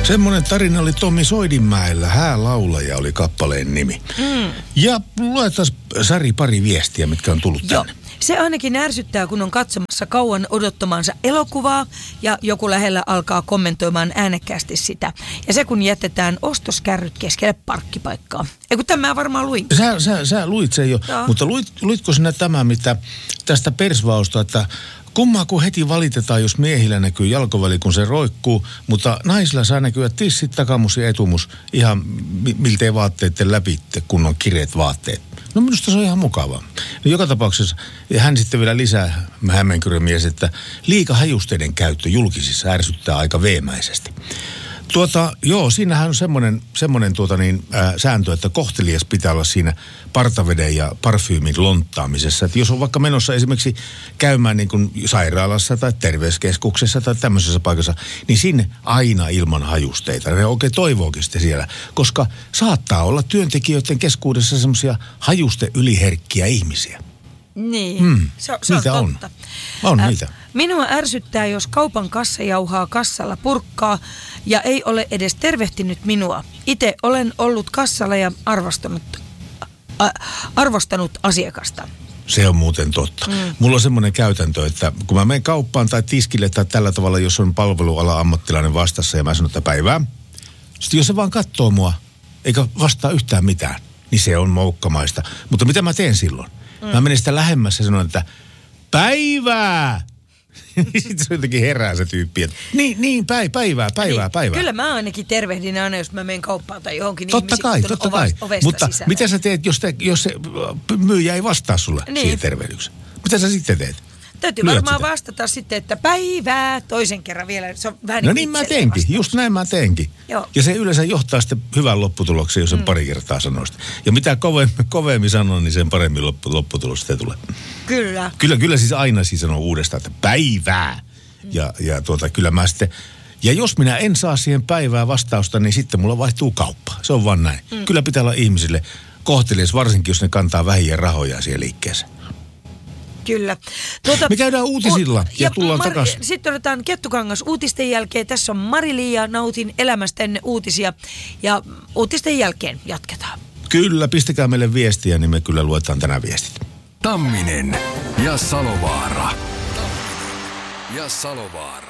Semmoinen tarina oli Tommi Soidinmäellä. Häälaulaja oli kappaleen nimi. Ja luetaan Sari pari viestiä, mitkä on tullut tänne. Se ainakin ärsyttää, kun on katsomassa kauan odottamansa elokuvaa ja joku lähellä alkaa kommentoimaan äänekkäästi sitä. Ja se, kun jätetään ostoskärryt keskelle parkkipaikkaa. Kun tämä varmaan luin. Sä luit sen jo, mutta luitko sinä tämä, mitä tästä persvausta, että kummaa kun heti valitetaan, jos miehillä näkyy jalkoväli, kun se roikkuu, mutta naisilla saa näkyä tissit, takamus ja etumus ihan miltei vaatteiden läpi, kun on kireet vaatteet. No minusta se on ihan mukavaa. No joka tapauksessa, ja hän sitten vielä lisää, Hämeenkyrön mies, että liika hajusteiden käyttö julkisissa ärsyttää aika veemäisesti. Siinähän on semmoinen sääntö, että kohtelias pitää olla siinä partaveden ja parfyymin lonttaamisessa. Että jos on vaikka menossa esimerkiksi käymään niin kuin sairaalassa tai terveyskeskuksessa tai tämmöisessä paikassa, niin sinne aina ilman hajusteita. Ne oikein toivookin sitten siellä, koska saattaa olla työntekijöiden keskuudessa semmoisia hajusteyliherkkiä ihmisiä. Niin, se on totta. On niitä. Minua ärsyttää, jos kaupan kassa jauhaa kassalla purkkaa ja ei ole edes tervehtinyt minua. Itse olen ollut kassalla ja arvostanut asiakasta. Se on muuten totta. Mulla on semmoinen käytäntö, että kun mä menen kauppaan tai tiskille tai tällä tavalla, jos on palveluala ammattilainen vastassa ja mä sanon, että päivää. Sitten jos se vaan katsoo mua eikä vastaa yhtään mitään, niin se on moukkamaista. Mutta mitä mä teen silloin? Mä menen sitä lähemmäs ja sanon, että päivää! Sitten se jotenkin herää se tyyppi, että päivää. Kyllä mä ainakin tervehdin aina, jos mä menen kauppaan tai johonkin totta kai. Mutta sisällä. mitä sä teet, jos se myyjä ei vastaa sulle siihen tervehdykseen? Mitä sä sitten teet? Täytyy varmaan vastata sitten, että päivää toisen kerran vielä. Se on vähän niin mä teenkin, just näin mä teenkin. Joo. Ja se yleensä johtaa sitten hyvään lopputulokseen, jos sen pari kertaa sanoo sitä. Ja mitä kovemmin sanon, niin sen paremmin lopputulos sitten tulee. Kyllä. Kyllä siis aina sanoo uudestaan, että päivää. Ja kyllä mä sitten, ja jos minä en saa siihen päivää vastausta, niin sitten mulla vaihtuu kauppa. Se on vaan näin. Kyllä pitää olla ihmisille kohtelias, varsinkin jos ne kantaa vähiä rahoja siihen liikkeeseen. Kyllä. Me käydään uutisilla ja tullaan takaisin. Sitten otetaan Kettukangas uutisten jälkeen. Tässä on Mari-Li ja nautin elämästä ennen uutisia. Ja uutisten jälkeen jatketaan. Kyllä, pistäkää meille viestiä, niin me kyllä luetaan tänään viestit. Tamminen ja Salovaara.